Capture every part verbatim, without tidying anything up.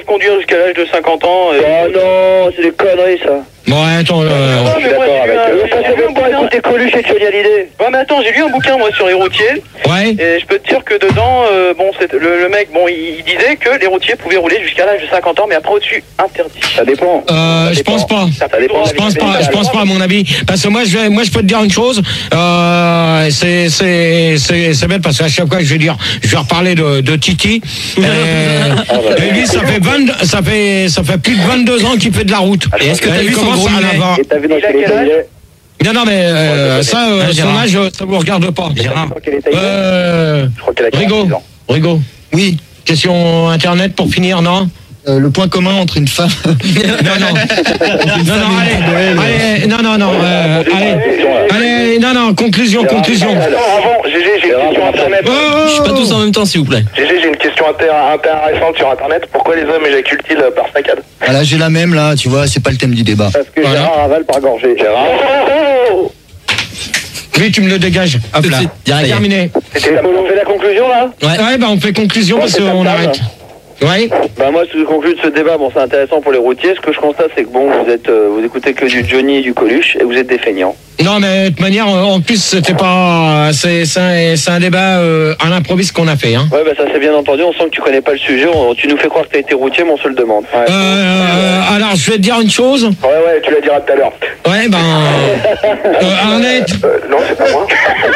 Conduire jusqu'à l'âge de cinquante ans. Et... Oh non, c'est des conneries ça. Bon, attends, euh... non, je suis d'accord avec eux. Ça fait même pas écouter Coluche et Johnny Hallyday. Ouais, mais attends, j'ai lu un bouquin, moi, sur les routiers. Ouais. Et je peux te dire que dedans, euh, bon, c'est, le, le mec, bon, il, il disait que les routiers pouvaient rouler jusqu'à l'âge de cinquante ans, mais après au-dessus, interdit. Ça dépend. Euh, ça je dépend. pense pas. Ça dépend. Je pense pas, je pense pas à mon avis. Parce que moi, je vais, moi, je peux te dire une chose. Euh, c'est, c'est, c'est, c'est bête parce qu'à chaque fois que je vais dire, je vais reparler de, de Titi. Et, et lui, ça fait vingt, ça fait, ça fait plus de vingt-deux ans qu'il fait de la route. Et est-ce que t'as vu son gros mulet? Et t'as vu dans quel état il est? Non, non, mais euh, ça, euh, Ah, son âge, ça vous regarde pas. Gérard. Euh, Je crois qu'elle a Rigo, quarante-six ans. Rigo. Oui. Question internet pour finir, non? Euh, le point commun entre une femme. Non, non. Non, non, allez, allez, non, non, non, euh, allez, allez, non, non, conclusion, conclusion. Attends, avant, Gégé, j'ai une question internet. Oh, oh, Je suis pas oh. tous en même temps, s'il vous plaît. Gégé, j'ai une question inter- intéressante sur internet. Pourquoi les hommes éjaculent-ils par saccade? Voilà, j'ai la même là, tu vois, c'est pas le thème du débat. Parce que Voilà. Gérard avale par gorgée. Gérard. Oui, tu me le dégages. Hop Tout de là. suite, direct. Terminé. C'était la- On fait la conclusion là? Ouais. Ouais, bah on fait conclusion parce c'est qu'on pas arrête. Ouais. Bah moi, je conclue de ce débat, bon, c'est intéressant pour les routiers. Ce que je constate, c'est que bon, vous êtes, euh, vous écoutez que du Johnny et du Coluche, et vous êtes des feignants. Non, mais de toute manière, en plus, c'était pas. C'est, c'est, un, c'est un débat euh, à l'improviste qu'on a fait. Hein. Ouais, bah ça c'est bien entendu. On sent que tu connais pas le sujet. On- tu nous fais croire que t'as été routier, mais on se le demande. Ouais, Euh, alors, je vais te dire une chose. ouais, ouais, tu la diras tout à l'heure. Ouais, ben. Euh, Arnett. Euh, non, c'est pas moi.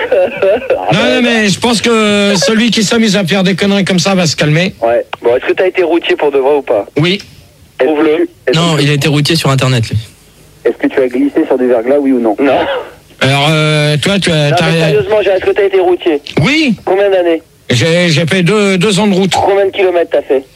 Non, non, mais je pense que celui qui s'amuse à faire des conneries comme ça va se calmer. Ouais. Bon, est-ce que t'as été routier pour de vrai ou pas? Oui. Prouve-le. Est-ce Non, que- il a été routier sur Internet, lui. Est-ce que tu as glissé sur du verglas, oui ou non? Non. Alors, euh, toi, tu as. Non, t'as- mais sérieusement, Gérard, est-ce que t'as été routier? Oui, Combien d'années? j'ai, j'ai fait deux, deux ans de route. Combien de kilomètres t'as fait?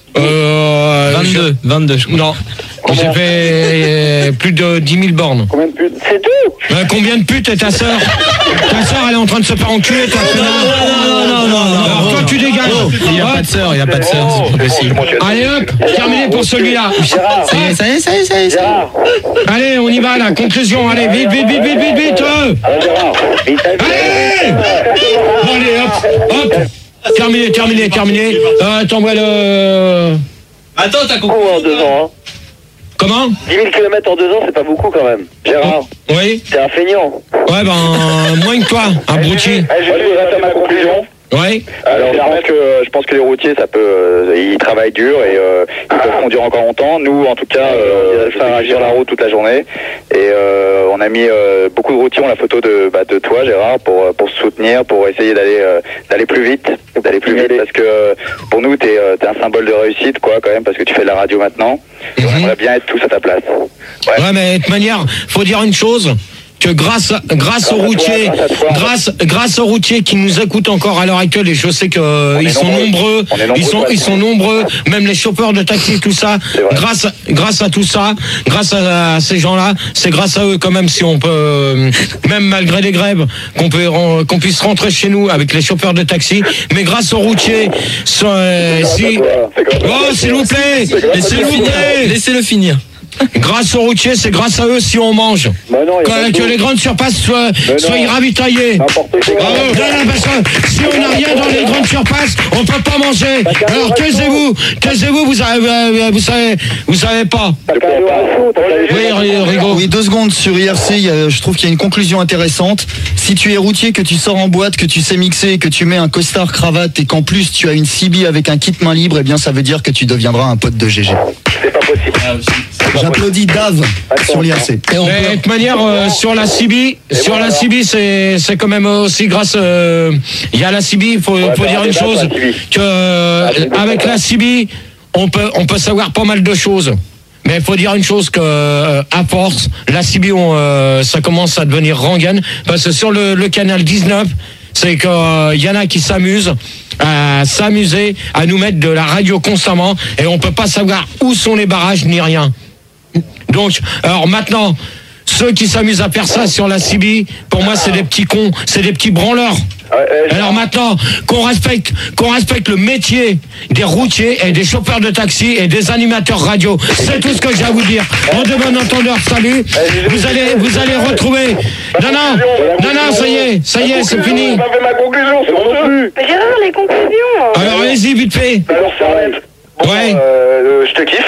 Euh, vingt-deux, vingt-deux, je je- crois. Non. J'ai Combien? fait euh, plus de dix mille bornes. Combien de putes? C'est tout? Euh, combien de putes est ta sœur? Ta sœur, elle est en train de se faire enculer, toi, connard. non, non, non, non. Alors toi, tu dégages. Il n'y a pas de sœur, il n'y a pas de sœur, c'est pas possible. Allez hop, terminé pour celui-là. Gérard, Ça y est, ça y est, ça y est, ça y est. Gérard, Allez, on y va, la conclusion. Allez, vite, vite, vite, vite, vite, vite. euh. alors Gérard, il t'a vu. Allez Bon, allez, hop, hop. Terminé, terminé, terminé. Euh, t'envoies le... Attends, t'as compris. Beaucoup en deux ans, hein. Comment? dix mille kilomètres en deux ans, c'est pas beaucoup quand même. Gérard, Oui. t'es un feignant. Ouais, ben, moins que toi, abruti. Moi, je voudrais faire ma conclusion. Ouais. Alors, je pense que je pense que les routiers, ça peut, euh, ils travaillent dur et euh, ils peuvent conduire encore longtemps. Nous, en tout cas, euh, faire agir la route toute la journée. Et euh, on a mis euh, beaucoup de routiers ont la photo de bah, de toi, Gérard, pour pour se soutenir, pour essayer d'aller euh, d'aller plus vite, d'aller plus vite, parce que euh, pour nous, t'es euh, t'es un symbole de réussite, quoi, quand même, parce que tu fais de la radio maintenant. Et on aimerait bien être tous à ta place. Ouais. Ouais, mais de toute manière, faut dire une chose. Que grâce, grâce aux routiers, grâce, grâce aux routiers qui nous écoutent encore à l'heure actuelle, et je sais que euh, ils sont nombreux, On est nombreux, ils sont, ouais. ils sont nombreux, même les chauffeurs de taxi, tout ça. C'est vrai. Grâce, grâce à tout ça, grâce à, à ces gens-là, c'est grâce à eux quand même si on peut, euh, même malgré les grèves, qu'on peut, ren- qu'on puisse rentrer chez nous avec les chauffeurs de taxi. Mais grâce aux routiers, so- euh, si, oh s'il vous plaît, s'il vous plaît. Laissez-le finir. Grâce aux routiers, c'est grâce à eux si on mange. Bah non, il y a Que, pas de que doute. les grandes surfaces soient, Mais non. soient ravitaillées. N'importe quoi. Bravo. Non, non, parce que si on n'a rien dans les grandes surfaces, on peut pas manger. Alors taisez-vous, taisez-vous, vous savez, euh, vous savez, vous savez pas. T'as qu'à aller au resto, t'as qu'à aller- Oui, Ri- Rigaud. Oui, deux secondes sur I R C, il y a- je trouve qu'il y a une conclusion intéressante. Si tu es routier, que tu sors en boîte, que tu sais mixer, que tu mets un costard cravate et qu'en plus tu as une C B avec un kit main libre, eh bien ça veut dire que tu deviendras un pote de G G. C'est pas possible. J'applaudis Dave sur l'I R C. Et on Mais peut- de toute manière, euh, sur la C B, sur la C B, c'est c'est quand même aussi grâce. euh, Il y a la C B, il faut, faut dire une chose, que euh, avec la C B, on peut on peut savoir pas mal de choses. Mais il faut dire une chose que euh, à force, la C B, on, euh, ça commence à devenir rengaine parce que sur le, le canal dix-neuf, c'est qu'il euh, y en a qui s'amusent à s'amuser à nous mettre de la radio constamment et on peut pas savoir où sont les barrages ni rien. Donc, alors maintenant, ceux qui s'amusent à faire ça sur la C B, pour moi, c'est des petits cons, c'est des petits branleurs. Ouais, ouais, Alors maintenant, qu'on respecte, qu'on respecte le métier des routiers et des chauffeurs de taxi et des animateurs radio. C'est tout ce que j'ai à vous dire. En de bon entendeur, salut. Vous allez, vous allez retrouver. Non, non, non, non, ça y est, ça y est, c'est fini. J'ai pas fait ma conclusion, c'est mon plus. Gérard, les conclusions. Alors allez-y, vite fait. Alors ça arrête. Bon, Ouais. euh, je te kiffe.